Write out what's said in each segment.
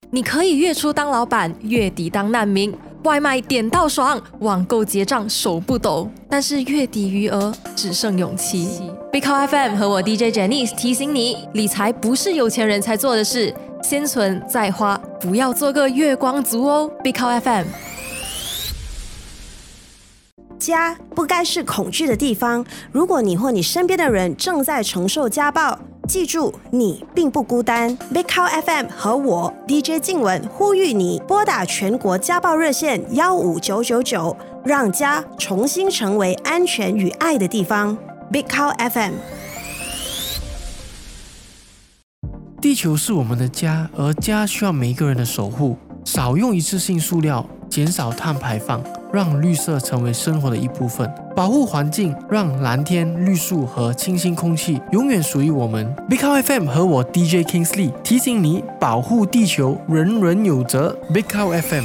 你可以月初当老板，月底当难民，外卖点到爽，网购结账手不抖，但是月底余额只剩勇气。Big Cow FM 和我 DJ Janice 提醒你，理财不是有钱人才做的事，先存再花，不要做个月光族哦。Big Cow FM。 家不该是恐惧的地方。如果你或你身边的人正在承受家暴，记住你并不孤单。Big Cow FM 和我 DJ 静雯呼吁你拨打全国家暴热线15999，让家重新成为安全与爱的地方。Big Cow FM。 地球是我们的家，而家需要每一个人的守护。少用一次性塑料，减少碳排放，让绿色成为生活的一部分，保护环境，让蓝天、绿树和清新空气永远属于我们。Big Cow FM 和我 DJ Kingsley 提醒你，保护地球，人人有责。Big Cow FM。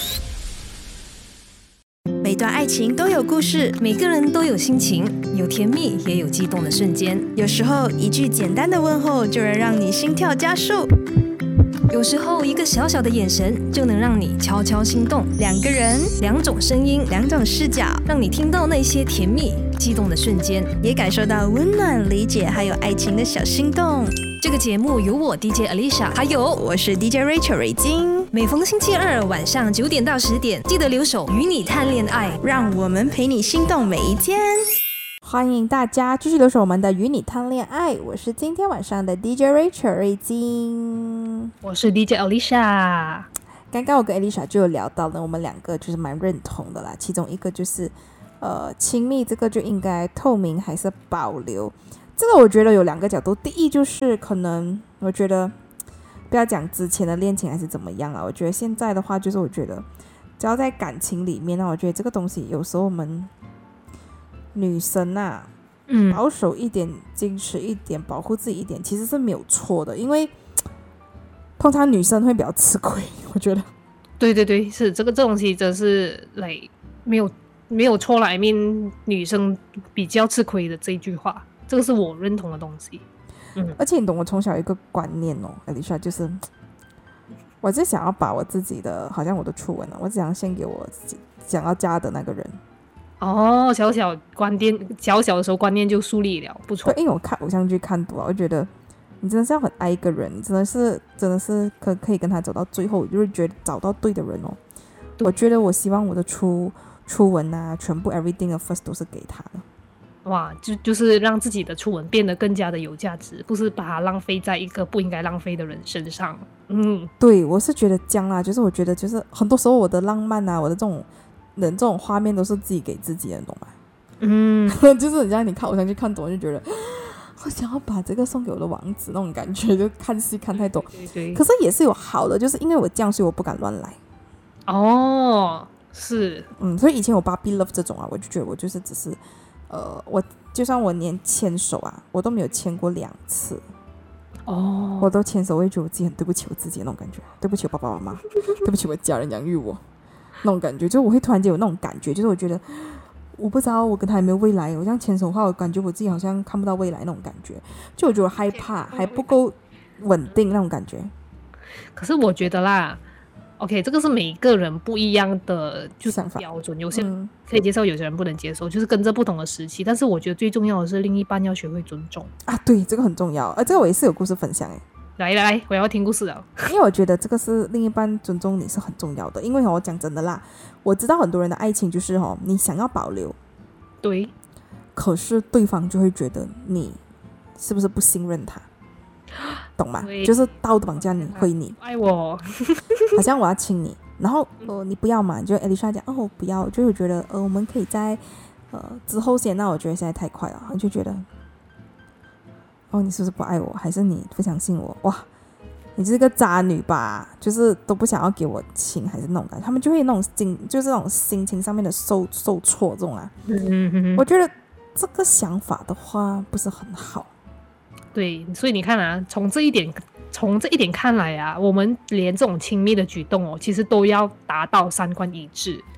每段爱情都有故事， 每个人都有心情，有甜蜜也有激动的瞬间。 有时候一句简单的问候就能让你心跳加速， 有时候一个小小的眼神就能让你悄悄心动。 两个人， 两种声音， 两种视角， 让你听到那些甜蜜激动的瞬间， 也感受到温暖、理解还有爱情的小心动。 这个节目由我 DJ Alicia 还有我是 DJ Rachel 瑞金， 每逢星期二晚上9点到10点，记得留守与你谈恋爱， 让我们陪你心动每一天。 欢迎大家继续留守我们的与你谈恋爱，我是今天晚上的 DJ Rachel 瑞金， 我是 DJ Alicia。 刚刚我跟 Alicia 就有聊到了，我们两个就是蛮认同的啦，其中一个就是亲密这个就应该透明还是保留。这个我觉得有两个角度，第一就是可能我觉得不要讲之前的恋情还是怎么样啦，我觉得现在的话就是我觉得只要在感情里面呢，我觉得这个东西有时候我们女生啊保守一点，矜持一点，保护自己一点其实是没有错的，因为通常女生会比较吃亏，我觉得对对对，是这东西真是没有错啦。I mean 女生比较吃亏的这一句话，这个是我认同的东西。 而且你懂，我从小有一个观念哦，Alicia，就是我就想要把我自己的好像我的初吻我只想献给我想要嫁的那个人。 哦，小小的时候观念就树立了，不错。 对，因为我看偶像剧看多了，我觉得你真的是要很爱一个人，你真的是可以跟他走到最后，就是觉得找到对的人哦。我觉得我希望我的初吻啊，全部 everything of first 都是给他的。 哇，就是让自己的初吻变得更加的有价值，不是把它浪费在一个不应该浪费的人身上。 对，我是觉得这样啦，就是我觉得就是很多时候我的浪漫啊，我的这种画面都是自己给自己的，懂吗？就是很像你看偶像剧看多就觉得我想要把这个送给我的王子那种感觉，就看戏看太多。 对， 可是也是有好的，就是因为我这样，所以我不敢乱来。 哦，是， 所以以前我Puppy Love这种啊，我就觉得我就是只是我就算我连牵手啊，我都没有牵过2次。我都牵手，我会觉得我自己很对不起我自己的那种感觉，对不起我爸爸妈妈，对不起我家人养育我那种感觉，就我会突然间有那种感觉，就是我觉得我不知道我跟他有没有未来，我这样牵手的话，我感觉我自己好像看不到未来那种感觉，就我觉得我害怕，还不够稳定那种感觉。 可是我觉得啦，OK， 这个是每一个人不一样的就是标准，有些人可以接受，有些人不能接受，就是跟着不同的时期。但是我觉得最重要的是另一半要学会尊重啊，对，这个很重要。这个我也是有故事分享来，我要听故事了。 因为我觉得这个是另一半尊重你是很重要的，因为我讲真的啦，我知道很多人的爱情就是你想要保留， 对， 可是对方就会觉得你是不是不信任他，懂吗？就是道德绑架你，会你爱我， 好像我要亲你，然后你不要嘛，就 Alicia 讲我不要，就会觉得我们可以在之后先，那我觉得现在太快了，就觉得你是不是不爱我，还是你不相信我？哇，你是个渣女吧？就是都不想要给我亲，还是那种感觉，他们就会那种就是那种心情上面的受挫这种啊。我觉得这个想法的话不是很好。 对，所以你看啊，从这一点看来啊，我们连这种亲密的举动其实都要达到3观一致，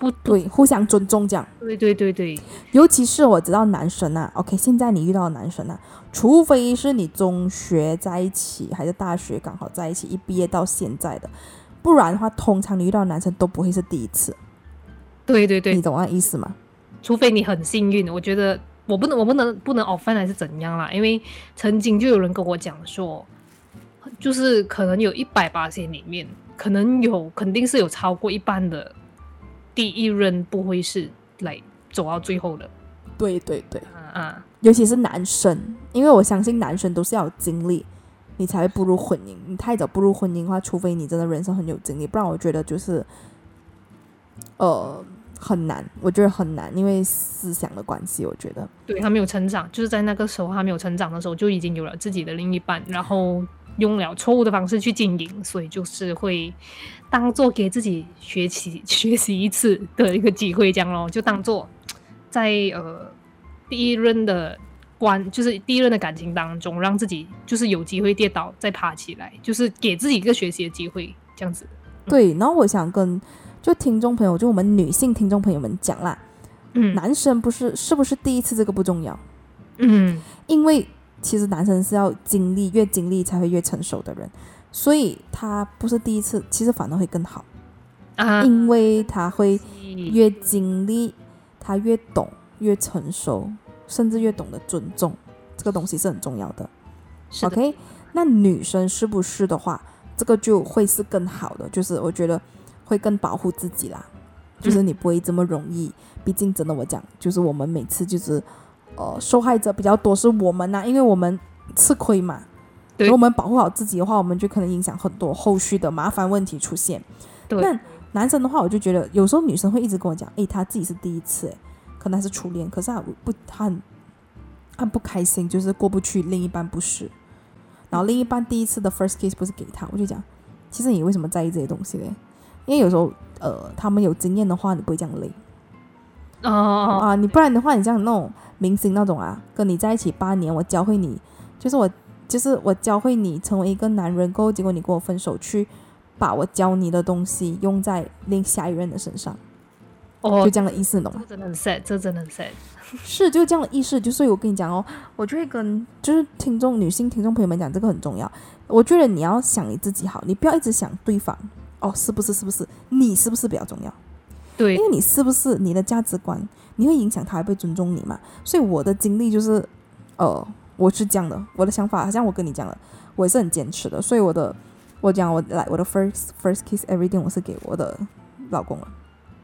对，互相尊重这样。 对， 尤其是我知道男生啊 ，OK， 现在你遇到的男生啊，除非是你中学在一起，还是大学刚好在一起，一毕业到现在的，不然的话，通常你遇到的男生都不会是第一次。 对， 你懂那意思吗？ 除非你很幸运，我觉得我不能 offend 还是怎样啦，因为曾经就有人跟我讲说，就是可能有100%里面，肯定是有超过一半的第一任不会是来走到最后的。 对，尤其是男生，因为我相信男生都是要有经历，你才会步入婚姻。你太早步入婚姻的话，除非你真的人生很有经历，不然我觉得就是很难，我觉得很难，因为思想的关系，我觉得对他没有成长，就是在那个时候他没有成长的时候，就已经有了自己的另一半，然后用了错误的方式去经营，所以就是会当做给自己学习一次的一个机会，这样咯，就当做在第一任的就是第一任的感情当中，让自己就是有机会跌倒再爬起来，就是给自己一个学习的机会，这样子。 对，然后我想跟就听众朋友，就我们女性听众朋友们讲啦，男生是不是第一次这个不重要，因为其实男生是要经历，越经历才会越成熟的人，所以他不是第一次，其实反而会更好，因为他会越经历，他越懂，越成熟，甚至越懂得尊重，这个东西是很重要的。OK， 那女生是不是的话，这个就会是更好的，就是我觉得会更保护自己啦，就是你不会这么容易，毕竟真的我讲，就是我们每次就是受害者比较多是我们因为我们吃亏嘛，如果我们保护好自己的话，我们就可能影响很多后续的麻烦问题出现。 对， 那男生的话，我就觉得有时候女生会一直跟我讲，他自己是第一次，可能他是初恋，可是他很不开心，就是过不去，另一半不是，然后另一半第一次的 first kiss 不是给他，我就讲，其实你为什么在意这些东西嘞？因为有时候他们有经验的话，你不会这样累你不然的话，你像那种明星那种跟你在一起8年，我教会你，就是我教会你成为一个男人，过后结果你跟我分手，去把我教你的东西用在下一任的身上，就这样的意思，懂吗？ 这真的很 sad， 这真的很 sad。 是，就这样的意思。所以我跟你讲我就会跟就是女性听众朋友们讲，这个很重要。我觉得你要想你自己好，你不要一直想对方是不是，你是不是比较重要？ 对， 因为你是不是你的价值观，你会影响他会不会尊重你嘛。所以我的经历就是我是这样的，我的想法好像我跟你讲了，我也是很坚持的。所以我的 first kiss everything 我是给我的老公了。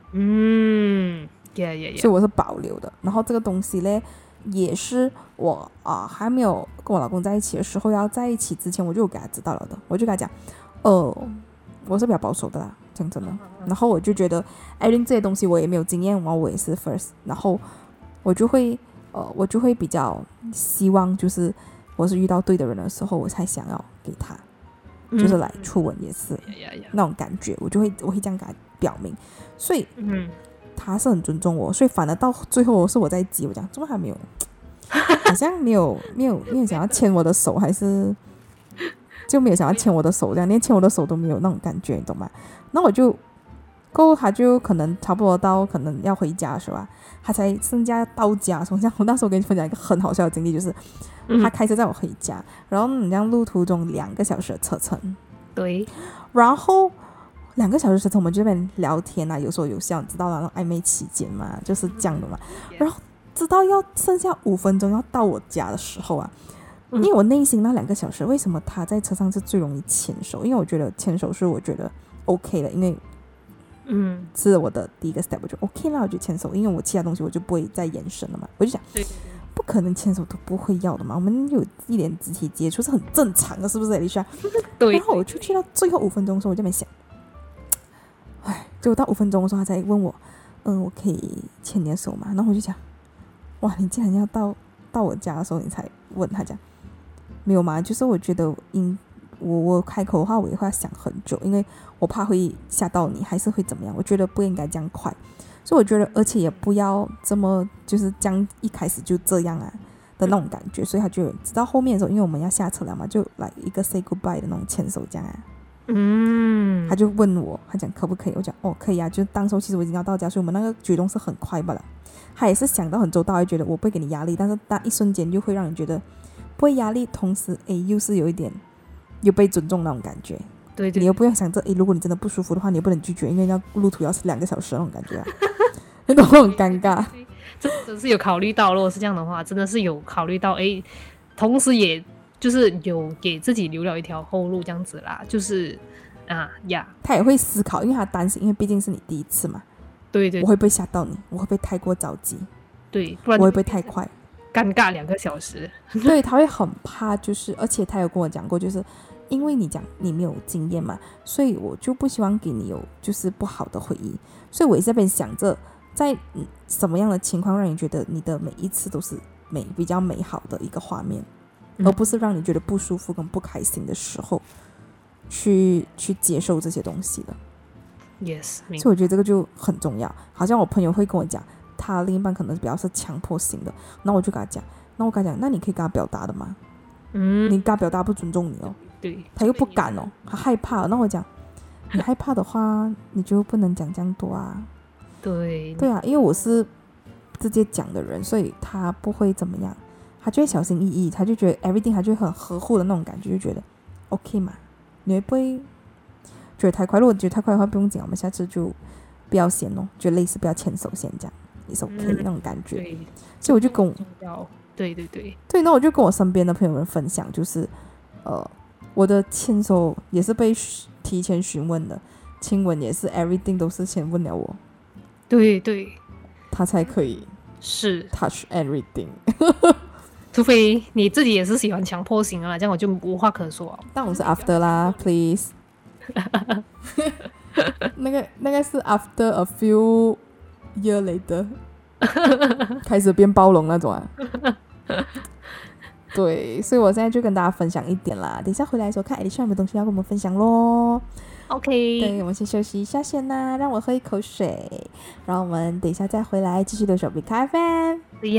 所以我是保留的。然后这个东西呢，也是我还没有跟我老公在一起的时候，要在一起之前我就给他知道了的。我就跟他讲我是比较保守的啦，讲真的。然后我就觉得这些东西我也没有经验，然后我也是 first， 然后我就会比较希望，就是我是遇到对的人的时候，我才想要给他，就是来初吻也是那种感觉，我会这样给他表明。所以他是很尊重我，所以反而到最后是我在急，我讲怎么还没有好像没有想要牵我的手，还是就没有想要牵我的手，这样连牵我的手都没有那种感觉，你懂吗？那我就过后他就可能差不多到可能要回家是吧，他才剩下到家。从像我那时候跟你分享一个很好笑的经历，就是他开车载我回家，然后你这样路途中2个小时的车程， 对， 然后2个小时车程我们这边聊天有说有笑，知道那种暧昧期间嘛，就是这样的嘛。然后直到要剩下5分钟要到我家的时候因为我内心那2个小时，为什么他在车上是最容易牵手？因为我觉得牵手是我觉得 OK 的，因为是我的第一个 step， 我就 OK 啦，我就牵手，因为我其他东西我就不会再延伸了嘛。我就想，不可能牵手都不会要的嘛，我们有一点肢体接触是很正常的，是不是 Alicia？ 对。然后我就去到最后5分钟的时候，我就没想，结果到5分钟的时候，他才问我，我可以牵你的手吗？然后我就讲，哇，你竟然要到我家的时候你才问他讲。没有嘛，就是我觉得我开口的话，我也会想很久，因为我怕会吓到你，还是会怎么样？我觉得不应该这样快，所以我觉得，而且也不要这么就是这样一开始就这样的那种感觉，所以他就直到后面的时候，因为我们要下车了嘛，就来一个 say goodbye 的那种牵手这样他就问我，他讲可不可以，我讲可以啊，就当时其实我已经要到家，所以我们那个举动是很快罢了。他也是想到很周到，会觉得我不会给你压力，但是一瞬间就会让你觉得不会压力，同时又是有一点有被尊重那种感觉。 对对， 你又不要想着如果你真的不舒服的话，你也不能拒绝，因为路途要2个小时那种感觉啊，那种很尴尬。 真是有考虑到，如果是这样的话，真的是有考虑到，同时也就是有给自己留了一条后路，这样子啦，就是他也会思考，因为他担心，因为毕竟是你第一次嘛。 对对， 我会不会吓到你？我会不会太过着急？ 对，不然我会不会太快？ 尴尬2个小时。 对，他会很怕，就是而且他有跟我讲过，就是因为你讲你没有经验嘛，所以我就不希望给你有就是不好的回忆，所以我也在那边想着，在什么样的情况让你觉得你的每一次都是比较美好的一个画面，而不是让你觉得不舒服跟不开心的时候，去接受这些东西的。 Yes， 所以我觉得这个就很重要。好像我朋友会跟我讲，他另一半可能比较是强迫型的，然后我就跟他讲，那你可以跟他表达的嘛，你跟他表达不尊重你哦， 对， 他又不敢哦，他害怕。那我讲，你害怕的话，你就不能讲这样多啊。 对啊，因为我是直接讲的人，所以他不会怎么样，他就会小心翼翼，他就觉得 everything 他就很呵护的那种感觉，就觉得 OK 嘛，你会不会觉得太快？如果觉得太快的话，不用紧，我们下次就不要先哦，就类似不要牵手先这样，也是 OK 那种感觉。 对， 所以我就跟我对， 那我就跟我身边的朋友们分享，就是我的牵手也是被提前询问的，亲吻也是 everything 都是先问了我， 对， 他才可以是 touch everything 除非你自己也是喜欢强迫型啊，这样我就无话可说。 但我是 after 啦 please 那个是 after a few year later 开始变暴龙那种啊对，所以我现在就跟大家分享一点啦，等一下回来的时候看 Alicia 有没有东西要跟我们分享咯。 OK， 对，我们先休息一下先啦，让我喝一口水，然后我们等一下再回来继续留守 Big FM。